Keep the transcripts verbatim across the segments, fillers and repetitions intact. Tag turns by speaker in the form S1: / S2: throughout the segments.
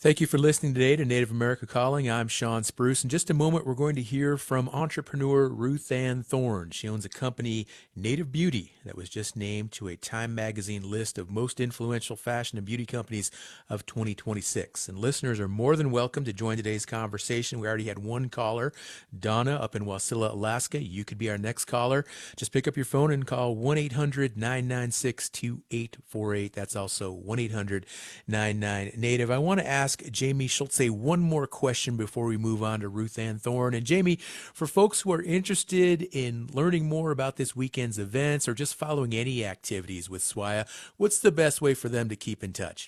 S1: Thank you for listening today to Native America Calling. I'm Sean Spruce. In just a moment, we're going to hear from entrepreneur Ruth Ann Thorne. She owns a company, Native Beauty, that was just named to a Time magazine list of most influential fashion and beauty companies of twenty twenty-six. And listeners are more than welcome to join today's conversation. We already had one caller, Donna, up in Wasilla, Alaska. You could be our next caller. Just pick up your phone and call one eight hundred nine nine six two eight four eight. That's also one eight hundred nine nine Native. I want to ask Jamie Schultze one more question before we move on to Ruth Ann Thorne. And Jamie, for folks who are interested in learning more about this weekend's events or just following any activities with S W I A, what's the best way for them to keep in touch?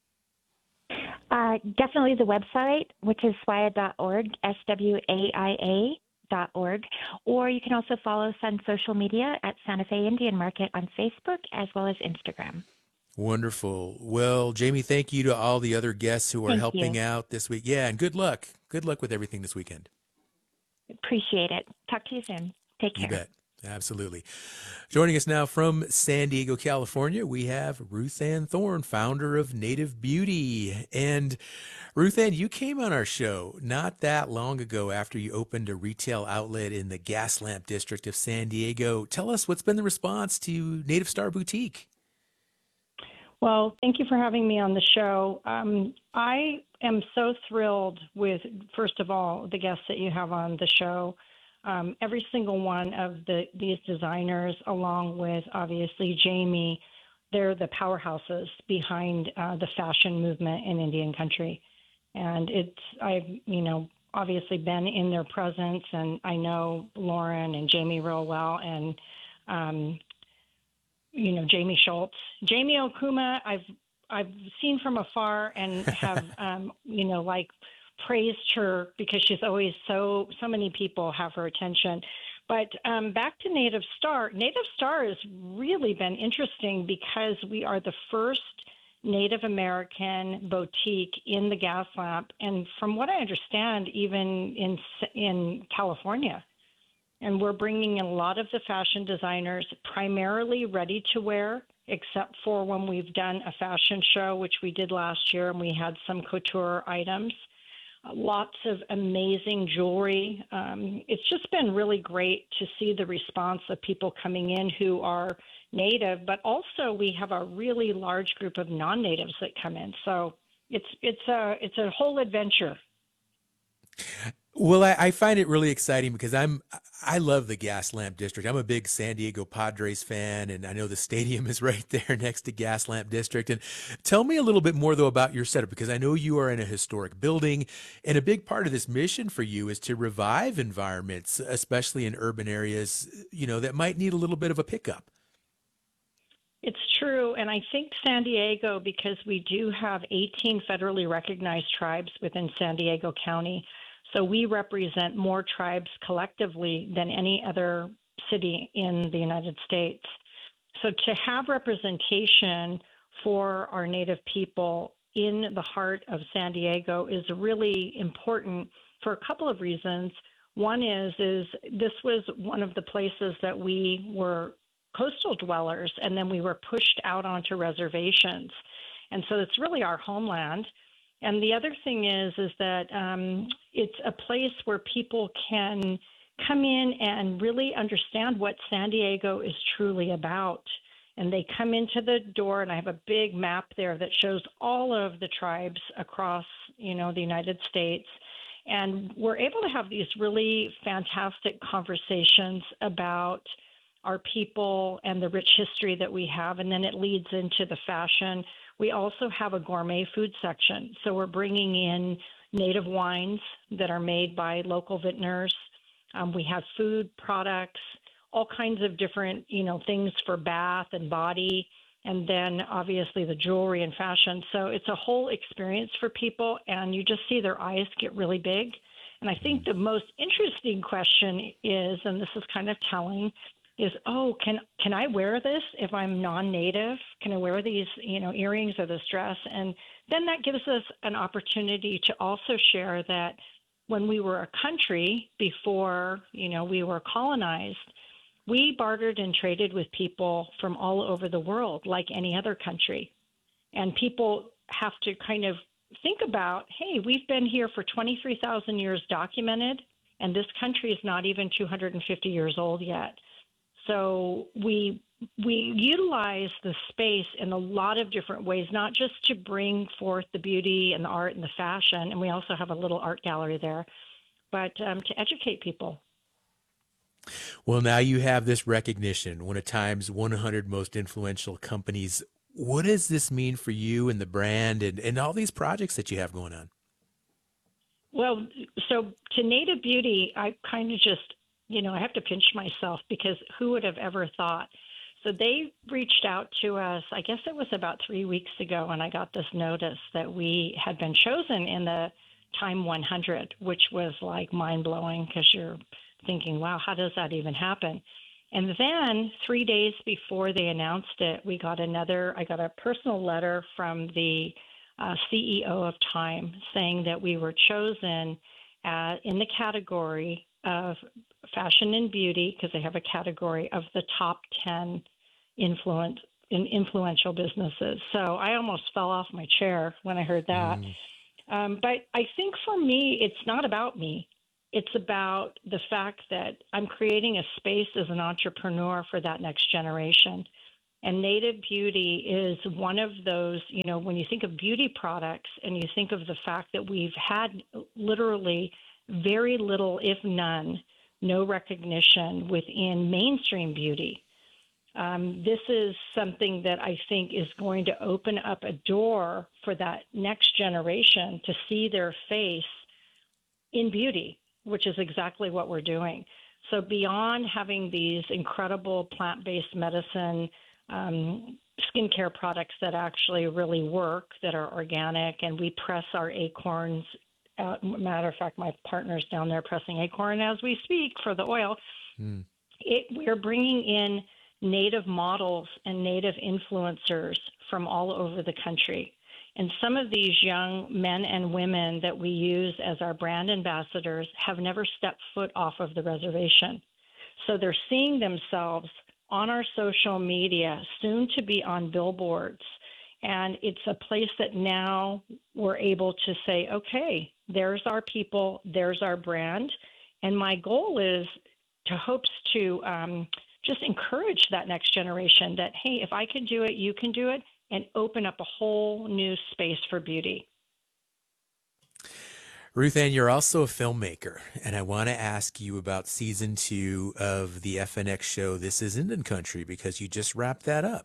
S2: Uh, definitely the website, which is S W I A dot org, S W A I A dot org. Or you can also follow us on social media at Santa Fe Indian Market on Facebook as well as Instagram.
S1: Wonderful. Well, Jamie, thank you to all the other guests who are
S2: Thank
S1: helping
S2: you.
S1: out this week. Yeah, and good luck. Good luck with everything this weekend.
S2: Appreciate it. Talk to you soon. Take care.
S1: You bet. Absolutely. Joining us now from San Diego, California, we have Ruth Ann Thorne, founder of Native Beauty. And Ruth Ann, you came on our show not that long ago after you opened a retail outlet in the Gaslamp district of San Diego. Tell us what's been the response to Native Star Boutique.
S3: Well, thank you for having me on the show. Um, I am so thrilled with, first of all, the guests that you have on the show. Um, every single one of the these designers, along with obviously Jamie, they're the powerhouses behind uh, the fashion movement in Indian country. And it's, I've, you know, obviously been in their presence, and I know Lauren and Jamie real well, and um, you know, Jamie Schultz. Jamie Okuma, I've I've seen from afar and have, um, you know, like praised her because she's always so, so many people have her attention. But um, back to Native Star. Native Star has really been interesting because we are the first Native American boutique in the Gaslamp, and from what I understand, even in in California. And we're bringing in a lot of the fashion designers, primarily ready to wear, except for when we've done a fashion show, which we did last year, and we had some couture items. Uh, lots of amazing jewelry. Um, it's just been really great to see the response of people coming in who are Native, but also we have a really large group of non-Natives that come in. So it's it's a it's a whole adventure.
S1: Well, I, I find it really exciting because I'm I love the Gaslamp District. I'm a big San Diego Padres fan, and I know the stadium is right there next to Gaslamp District. And tell me a little bit more, though, about your setup, because I know you are in a historic building, and a big part of this mission for you is to revive environments, especially in urban areas, you know, that might need a little bit of a pickup.
S3: It's true, and I think San Diego, because we do have eighteen federally recognized tribes within San Diego County, so we represent more tribes collectively than any other city in the United States. So to have representation for our Native people in the heart of San Diego is really important for a couple of reasons. One is, is this was one of the places that we were coastal dwellers, and then we were pushed out onto reservations. And so it's really our homeland. And the other thing is, is that um, it's a place where people can come in and really understand what San Diego is truly about. And they come into the door, and I have a big map there that shows all of the tribes across, you know, the United States. And we're able to have these really fantastic conversations about our people and the rich history that we have, and then it leads into the fashion. We also have a gourmet food section, so we're bringing in native wines that are made by local vintners. Um, we have food products, all kinds of different, you know, things for bath and body, and then obviously the jewelry and fashion. So it's a whole experience for people, and you just see their eyes get really big. And I think the most interesting question is, and this is kind of telling, is, oh, can can I wear this if I'm non-native? Can I wear these, you know, earrings or this dress? And then that gives us an opportunity to also share that when we were a country before, you know, we were colonized, we bartered and traded with people from all over the world like any other country. And people have to kind of think about, hey, we've been here for twenty-three thousand years documented, and this country is not even two hundred fifty years old yet. So we we utilize the space in a lot of different ways, not just to bring forth the beauty and the art and the fashion, and we also have a little art gallery there, but um, to educate people.
S1: Well, now you have this recognition, one of Time's one hundred most influential companies. What does this mean for you and the brand and, and all these projects that you have going on?
S3: Well, so to Native Beauty, I kind of just, you know, I have to pinch myself because who would have ever thought? So they reached out to us, I guess it was about three weeks ago, and I got this notice that we had been chosen in the Time one hundred, which was like mind-blowing because you're thinking, wow, how does that even happen? And then three days before they announced it, we got another, I got a personal letter from the uh, C E O of Time saying that we were chosen uh, in the category of fashion and beauty, because they have a category of the top ten influence, in influential businesses. So I almost fell off my chair when I heard that. Mm. Um, but I think for me, it's not about me. It's about the fact that I'm creating a space as an entrepreneur for that next generation. And Native Beauty is one of those, you know, when you think of beauty products and you think of the fact that we've had literally very little, if none, no recognition within mainstream beauty. Um, this is something that I think is going to open up a door for that next generation to see their face in beauty, which is exactly what we're doing. So beyond having these incredible plant-based medicine, um, skincare products that actually really work, that are organic, and we press our acorns. Uh, matter of fact, my partner's down there pressing acorn as we speak for the oil. Mm. It, we're bringing in Native models and Native influencers from all over the country. And some of these young men and women that we use as our brand ambassadors have never stepped foot off of the reservation. So they're seeing themselves on our social media, soon to be on billboards. And it's a place that now we're able to say, okay, there's our people, there's our brand. And my goal is to hopes to um, just encourage that next generation that, hey, if I can do it, you can do it, and open up a whole new space for beauty.
S1: Ruth Ann, you're also a filmmaker, and I want to ask you about season two of the F N X show, This is Indian Country, because you just wrapped that up.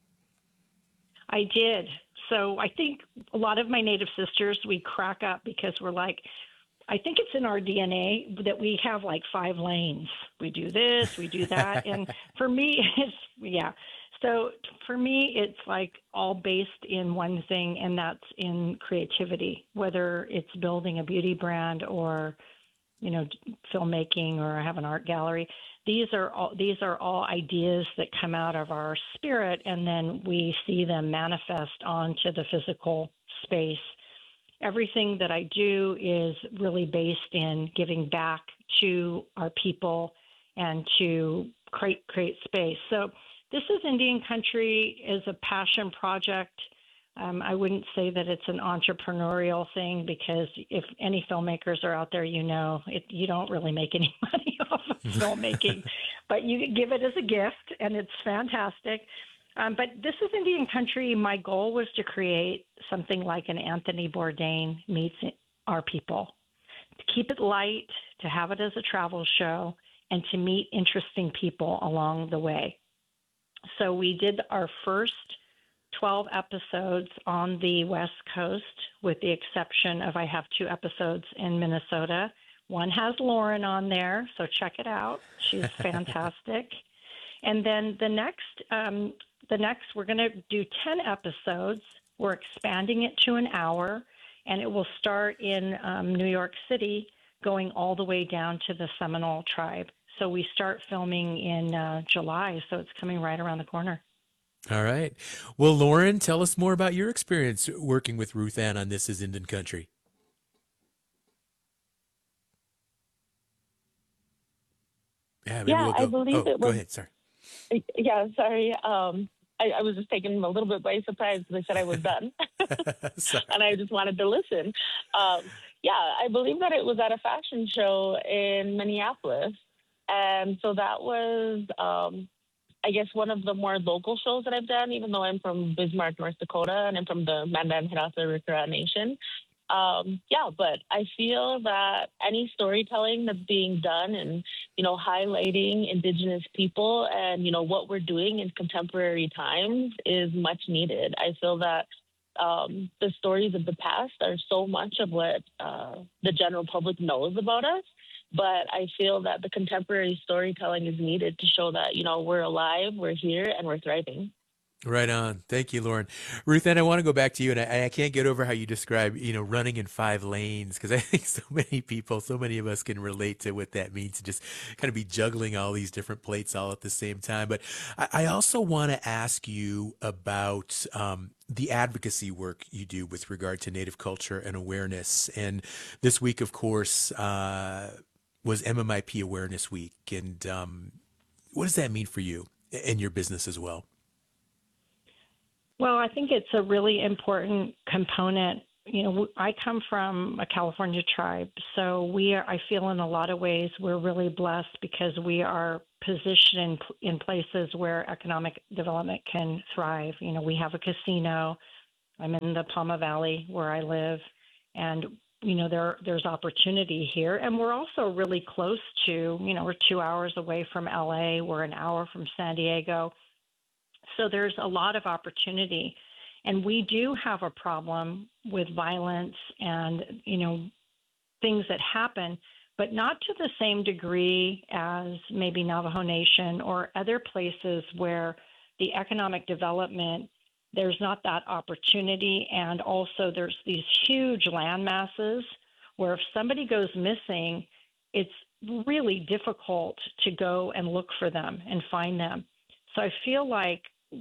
S3: I did. So I think a lot of my Native sisters, we crack up because we're like, I think it's in our D N A that we have like five lanes. We do this, we do that. And for me, it's, yeah. So for me, it's like all based in one thing, and that's in creativity, whether it's building a beauty brand or, you know, filmmaking, or I have an art gallery. These are all, these are all ideas that come out of our spirit, and then we see them manifest onto the physical space. Everything that I do is really based in giving back to our people and to create create space. So This is Indian Country is a passion project. Um, I wouldn't say that it's an entrepreneurial thing, because if any filmmakers are out there, you know, it, you don't really make any money off of filmmaking, but you give it as a gift, and it's fantastic. Um, but This is Indian Country. My goal was to create something like an Anthony Bourdain meets our people, to keep it light, to have it as a travel show, and to meet interesting people along the way. So we did our first twelve episodes on the West Coast, with the exception of I have two episodes in Minnesota. One has Lauren on there, so check it out. She's fantastic. And then the next, um, the next, we're going to do ten episodes. We're expanding it to an hour, and it will start in um, New York City, going all the way down to the Seminole tribe. So we start filming in uh, July, so it's coming right around the corner.
S1: All right. Well, Lauren, tell us more about your experience working with Ruth Ann on This is Indian Country.
S4: Yeah, yeah I believe
S1: oh,
S4: it was.
S1: Go ahead, sorry.
S4: Yeah, sorry. Um, I, I was just taken a little bit by surprise because I said I was done.
S1: Sorry.
S4: And I just wanted to listen. Um, yeah, I believe that it was at a fashion show in Minneapolis. And so that was, um, I guess, one of the more local shows that I've done, even though I'm from Bismarck, North Dakota, and I'm from the Mandan Hirata Rikara Nation. Um, yeah, but I feel that any storytelling that's being done and, you know, highlighting Indigenous people and, you know, what we're doing in contemporary times is much needed. I feel that um, the stories of the past are so much of what uh, the general public knows about us. But I feel that the contemporary storytelling is needed to show that, you know, we're alive, we're here, and we're thriving.
S1: Right on. Thank you, Lauren. Ruth Ann, I want to go back to you, and I, I can't get over how you describe, you know, running in five lanes, because I think so many people, so many of us can relate to what that means to just kind of be juggling all these different plates all at the same time. But I, I also want to ask you about um, the advocacy work you do with regard to Native culture and awareness. And this week, of course, uh, was M M I P Awareness Week. And um, what does that mean for you and your business as well?
S3: Well, I think it's a really important component. You know, I come from a California tribe, so we are, I feel in a lot of ways we're really blessed because we are positioned in, in places where economic development can thrive. You know, we have a casino. I'm in the Palma Valley where I live, and you know, there there's opportunity here, and we're also really close to, you know, we're two hours away from L A, we're an hour from San Diego. So there's a lot of opportunity. And we do have a problem with violence and, you know, things that happen, but not to the same degree as maybe Navajo Nation or other places where the economic development, there's not that opportunity. And also there's these huge land masses where if somebody goes missing, it's really difficult to go and look for them and find them. So I feel like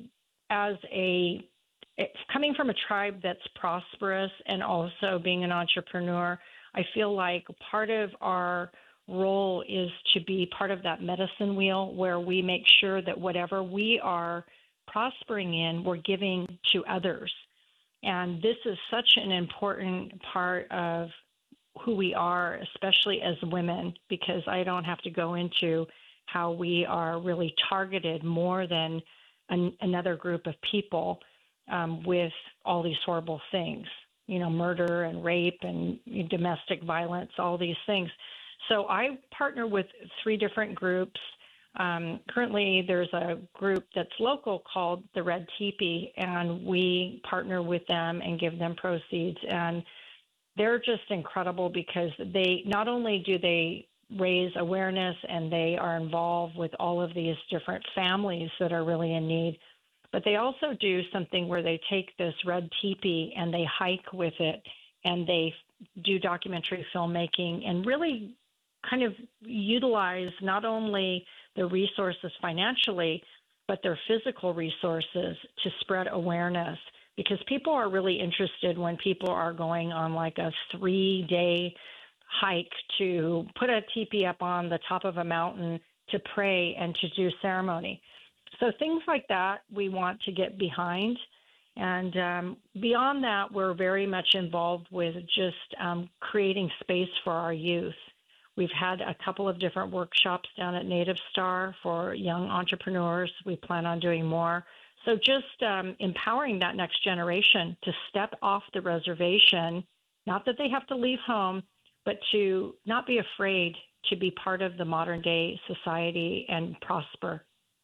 S3: as a coming from a tribe that's prosperous and also being an entrepreneur, I feel like part of our role is to be part of that medicine wheel where we make sure that whatever we are prospering in, we're giving to others. And this is such an important part of who we are, especially as women, because I don't have to go into how we are really targeted more than an, another group of people um, with all these horrible things, you know, murder and rape and domestic violence, all these things. So I partner with three different groups. Um, currently, there's a group that's local called the Red Teepee, and we partner with them and give them proceeds. And they're just incredible because they not only do they raise awareness and they are involved with all of these different families that are really in need, but they also do something where they take this red teepee and they hike with it and they do documentary filmmaking and really kind of utilize not only the resources financially, but their physical resources to spread awareness, because people are really interested when people are going on like a three-day hike to put a teepee up on the top of a mountain to pray and to do ceremony. So things like that we want to get behind. And um, beyond that, we're very much involved with just um, creating space for our youth. We've had a couple of different workshops down at Native Star for young entrepreneurs. We plan on doing more. So just um, empowering that next generation to step off the reservation, not that they have to leave home, but to not be afraid to be part of the modern day society and prosper.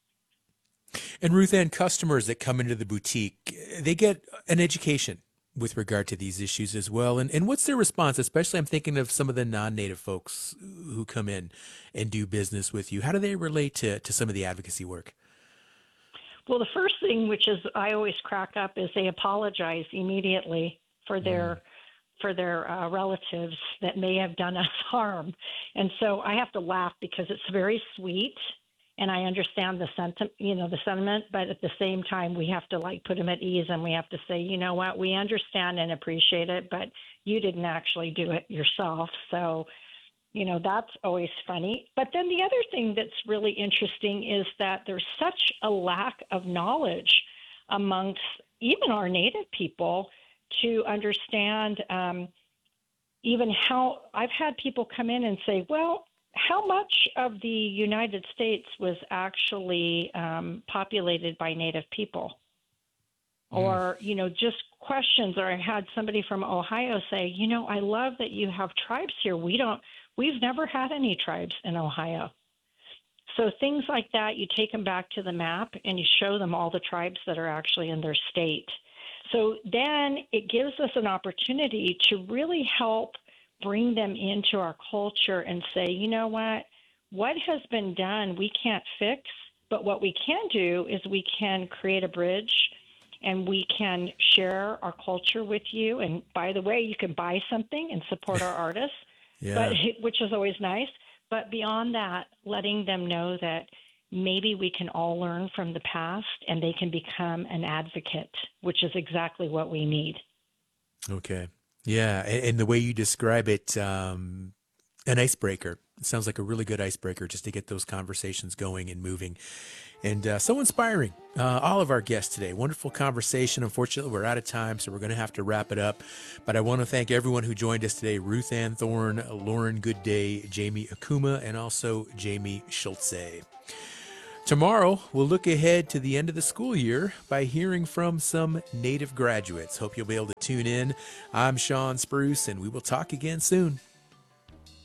S1: And Ruth Ann, customers that come into the boutique, they get an education with regard to these issues as well. And and what's their response? Especially I'm thinking of some of the non-Native folks who come in and do business with you. How do they relate to, to some of the advocacy work?
S3: Well, the first thing, which is I always crack up, is they apologize immediately for their mm. for their uh, relatives that may have done us harm. And so I have to laugh because it's very sweet. And I understand the sentiment, you know, the sentiment, but at the same time, we have to like put them at ease and we have to say, you know what, we understand and appreciate it, but you didn't actually do it yourself. So, you know, that's always funny. But then the other thing that's really interesting is that there's such a lack of knowledge amongst even our Native people to understand um, even how I've had people come in and say, well, how much of the United States was actually um, populated by Native people? Mm. Or, you know, just questions. Or I had somebody from Ohio say, you know, I love that you have tribes here. We don't, we've never had any tribes in Ohio. So things like that, you take them back to the map and you show them all the tribes that are actually in their state. So then it gives us an opportunity to really help bring them into our culture and say, you know what, what has been done we can't fix, but what we can do is we can create a bridge and we can share our culture with you. And by the way, you can buy something and support our artists,
S1: yeah.
S3: but which is always nice. But beyond that, letting them know that maybe we can all learn from the past and they can become an advocate, which is exactly what we need.
S1: Okay. Yeah. And, and the way you describe it, um, an icebreaker. It sounds like a really good icebreaker just to get those conversations going and moving. And uh, so inspiring. Uh, all of our guests today. Wonderful conversation. Unfortunately, we're out of time, so we're going to have to wrap it up. But I want to thank everyone who joined us today. Ruth Ann Thorne, Lauren Goodday, Jamie Akuma, and also Jamie Schultze. Tomorrow, we'll look ahead to the end of the school year by hearing from some Native graduates. Hope you'll be able to tune in. I'm Sean Spruce, and we will talk again soon.